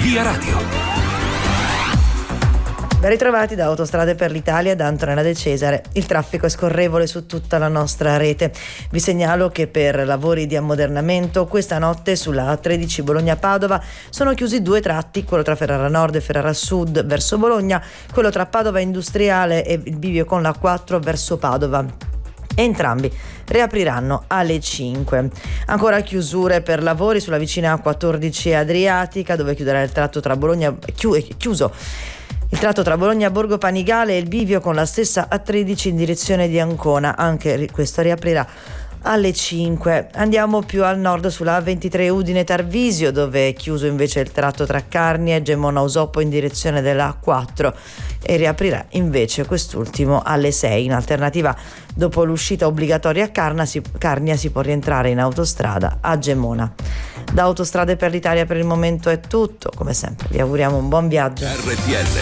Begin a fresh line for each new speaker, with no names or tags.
Via Radio.
Ben ritrovati da Autostrade per l'Italia da Antonella De Cesare. Il traffico è scorrevole su tutta la nostra rete. Vi segnalo che per lavori di ammodernamento questa notte sulla A13 Bologna-Padova sono chiusi 2 tratti, quello tra Ferrara Nord e Ferrara Sud verso Bologna, quello tra Padova Industriale e il bivio con la 4 verso Padova. Entrambi riapriranno alle 5. Ancora chiusure per lavori sulla vicina A14 Adriatica, dove chiuderà il tratto tra Bologna chiuso il tratto tra Bologna Borgo Panigale e il bivio con la stessa A13 in direzione di Ancona. Anche questo riaprirà alle 5. Andiamo più al nord sulla A23 Udine Tarvisio, dove è chiuso invece il tratto tra Carnia e Gemona Usoppo in direzione della A4 e riaprirà invece quest'ultimo alle 6. In alternativa, dopo l'uscita obbligatoria a Carnia si può rientrare in autostrada a Gemona. Da Autostrade per l'Italia per il momento è tutto. Come sempre vi auguriamo un buon viaggio.
RTL